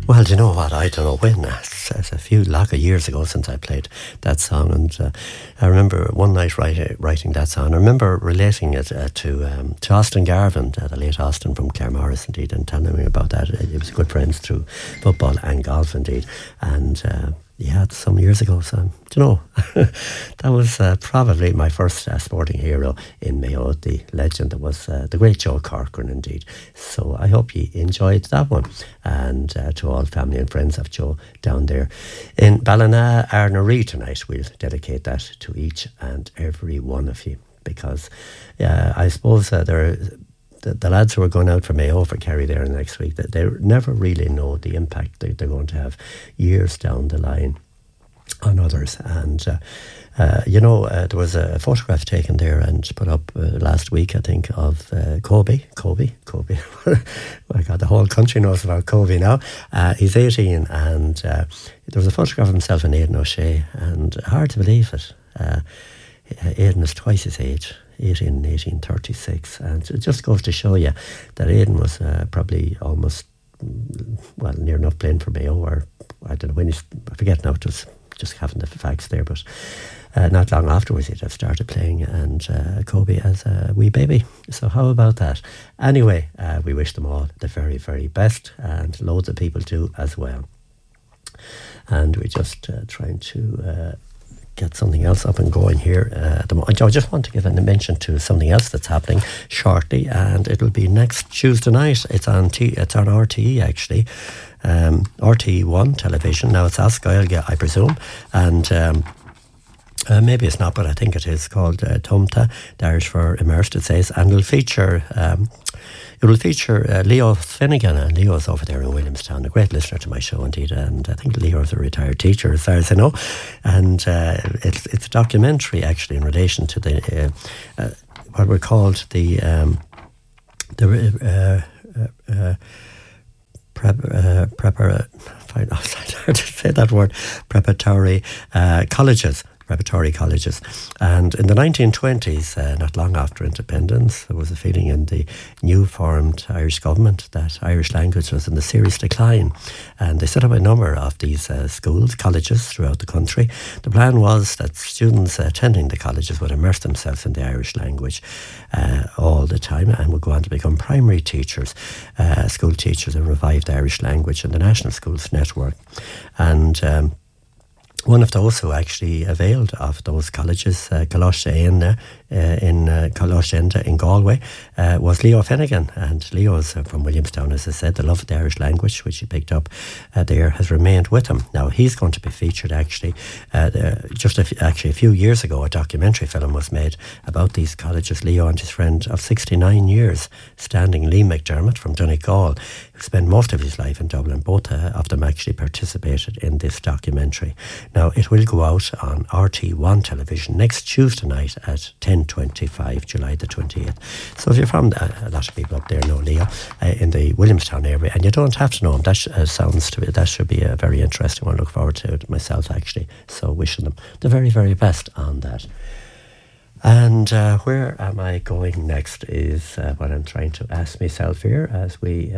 Well, do you know what? I don't know when. It's a lot of years ago since I played that song, and I remember one night writing that song. I remember relating it to Austin Garvin, the late Austin from Claremorris, indeed, and telling me about that. He was good friends through football and golf, indeed, and it's some years ago. So, do you know, that was probably my first sporting hero in Mayo, the legend that was the great Joe Corcoran, indeed. So I hope you enjoyed that one. And to all family and friends of Joe down there in Ballina, Arnaree tonight, we'll dedicate that to each and every one of you. Because I suppose the lads who are going out for Mayo for Kerry there next week, that they never really know the impact that they're going to have years down the line on others. And there was a photograph taken there and put up last week, I think, of Kobe. My God, the whole country knows about Kobe now. He's 18, and there was a photograph of himself and Aidan O'Shea, and hard to believe it. Aidan is twice his age, 18 and 1836, and it just goes to show you that Aidan was probably almost, near enough playing for Mayo, or I don't know when I forget now, just having the facts there, but not long afterwards he'd have started playing, and Kobe as a wee baby. So how about that? Anyway, we wish them all the very, very best, and loads of people do as well. And we're just trying to get something else up and going here at the moment. I just want to give a mention to something else that's happening shortly, and it'll be next Tuesday night. It's on RTE, actually. RTE1 television. Now it's As Gaeilge, I presume, and maybe it's not, but I think it is called Tumta, the Irish for Immersed, it says, and it'll feature Leo Finnegan, and Leo's over there in Williamstown, a great listener to my show indeed, and I think Leo's a retired teacher as far as I know, and it's a documentary actually in relation to the what were called the preparatory colleges. Preparatory colleges. And in the 1920s, not long after independence, there was a feeling in the new formed Irish government that Irish language was in the serious decline. And they set up a number of these schools, colleges throughout the country. The plan was that students attending the colleges would immerse themselves in the Irish language all the time and would go on to become primary teachers, school teachers, and revive the Irish language in the National Schools Network. And one of those who actually availed of those colleges, Coláiste in Galway, was Leo Finnegan. And Leo's from Williamstown, as I said. The love of the Irish language, which he picked up there, has remained with him. Now, he's going to be featured actually, a few years ago, a documentary film was made about these colleges. Leo and his friend of 69 years, standing Lee McDermott from Donegal, who spent most of his life in Dublin. Both of them actually participated in this documentary. Now, it will go out on RT1 television next Tuesday night at 10:25, July the 28th. So if you're from, a lot of people up there know Leo, in the Williamstown area, and you don't have to know him, that should be a very interesting one. I look forward to it myself, actually. So wishing them the very, very best on that. And where am I going next is what I'm trying to ask myself here as we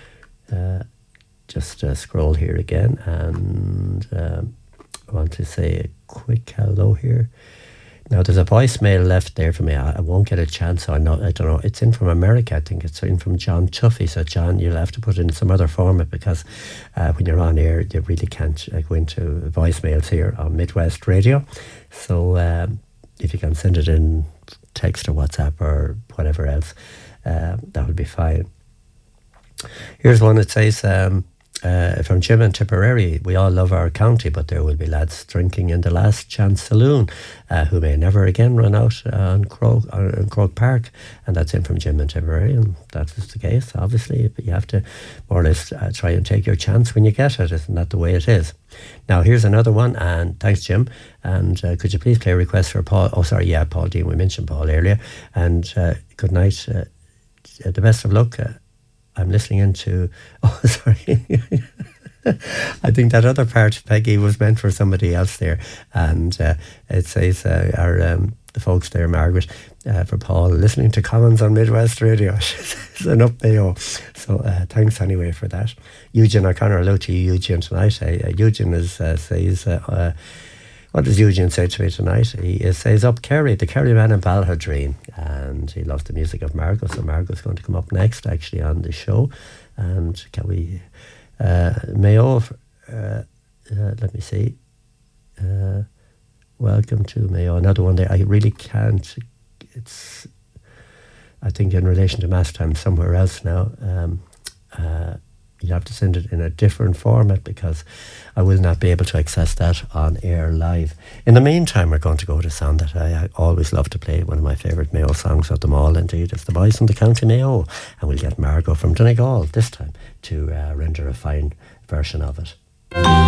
just scroll here again, and I want to say a quick hello here. Now, there's a voicemail left there for me. I won't get a chance. I don't know. It's in from America. I think it's in from John Tuffy. So, John, you'll have to put it in some other format, because when you're on air, you really can't go into voicemails here on Midwest Radio. So, if you can send it in text or WhatsApp or whatever else, that would be fine. Here's one that says, from Jim in Tipperary: we all love our county, but there will be lads drinking in the Last Chance Saloon who may never again run out on Croke Park. And that's in from Jim in Tipperary, and that is the case, obviously. But you have to more or less try and take your chance when you get it. Isn't that the way it is? Now, here's another one, and thanks, Jim. And could you please play a request for Paul? Oh, sorry, yeah, Paul Dean. We mentioned Paul earlier. And good night. The best of luck. I'm listening into... Oh, sorry. I think that other part, Peggy, was meant for somebody else there. And it says our the folks there, Margaret, for Paul, listening to Commons on Midwest Radio. It's an up Mayo. So thanks anyway for that. Eugene O'Connor, hello to you, Eugene, tonight. Eugene says, what does Eugene say to me tonight? He says, up Kerry, the Kerry man in Balherdreen. And he loves the music of Margot. So Margot's going to come up next, actually, on the show. And can we... Mayo, let me see. Welcome to Mayo. Another one there. I really can't. It's, I think, in relation to Mass Time somewhere else now. You have to send it in a different format because I will not be able to access that on air live. In the meantime, we're going to go to a song that I always love to play, one of my favourite Mayo songs of them all, indeed. It's The Boys from the County Mayo. And we'll get Margot from Donegal this time to render a fine version of it.